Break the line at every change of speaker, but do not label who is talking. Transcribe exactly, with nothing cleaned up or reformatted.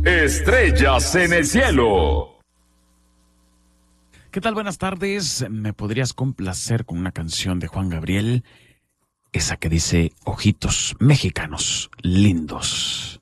Estrellas en el cielo.
¿Qué tal? Buenas tardes. ¿Me podrías complacer con una canción de Juan Gabriel? Esa que dice, ojitos mexicanos lindos.